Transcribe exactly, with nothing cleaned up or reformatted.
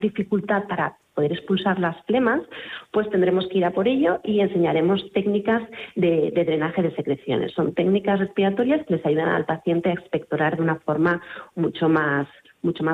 dificultad para poder expulsar las flemas, pues tendremos que ir a por ello y enseñaremos técnicas de, de drenaje de secreciones. Son técnicas respiratorias que les ayudan al paciente a expectorar de una forma mucho más, mucho más